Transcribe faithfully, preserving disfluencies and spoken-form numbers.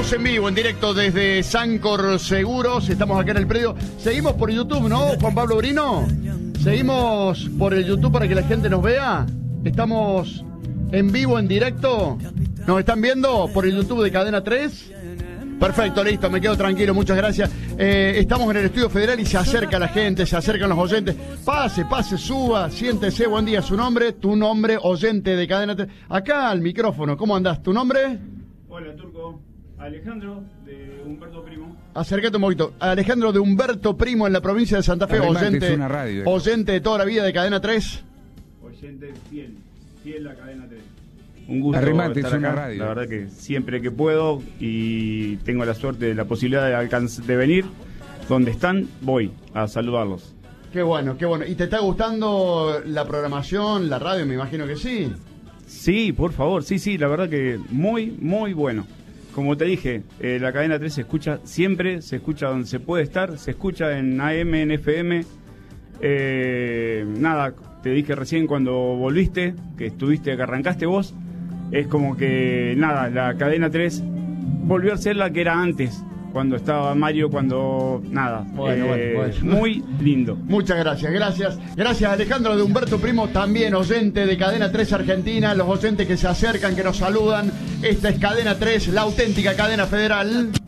Estamos en vivo, en directo desde Sancor Seguros. Estamos acá en el predio. Seguimos por YouTube, ¿no, Juan Pablo Brino? Seguimos por el YouTube para que la gente nos vea. Estamos en vivo, en directo. ¿Nos están viendo por el YouTube de Cadena tres? Perfecto, listo, me quedo tranquilo, muchas gracias. Eh, estamos en el Estudio Federal y se acerca la gente, se acercan los oyentes. Pase, pase, suba, siéntese, buen día. Su nombre, tu nombre, oyente de Cadena tres. Acá al micrófono, ¿cómo andás? ¿Tu nombre? Hola, Turco. Alejandro, de Humberto Primo. Acércate un poquito. Alejandro de Humberto Primo, en la provincia de Santa Fe, oyente, es una radio, eh. oyente de toda la vida de Cadena tres. Oyente fiel, fiel a Cadena tres. Un gusto Arrimate, estar es una acá, radio. la verdad que siempre que puedo y tengo la suerte, la posibilidad de, alcanz- de venir donde están, voy a saludarlos. Qué bueno, qué bueno. ¿Y te está gustando la programación, la radio? Me imagino que sí. Sí, por favor, sí, sí, la verdad que muy, muy bueno. Como te dije, eh, la Cadena tres se escucha siempre, se escucha donde se puede estar, se escucha en A M, en F M. Eh, nada, te dije recién cuando volviste, que estuviste, que arrancaste vos, es como que, nada, la Cadena tres volvió a ser la que era antes, cuando estaba Mario, cuando, nada, Bueno, eh, bueno, bueno. muy lindo. Muchas gracias, gracias. Gracias, Alejandro de Humberto Primo, también oyente de Cadena tres Argentina, los oyentes que se acercan, que nos saludan. Esta es Cadena tres, la auténtica cadena federal.